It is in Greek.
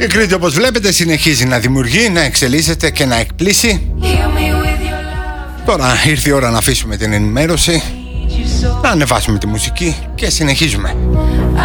Η Κρήτη, όπως βλέπετε, συνεχίζει να δημιουργεί, να εξελίσσεται και να εκπλήσει. Τώρα ήρθε η ώρα να αφήσουμε την ενημέρωση, να ανεβάσουμε τη μουσική και συνεχίζουμε.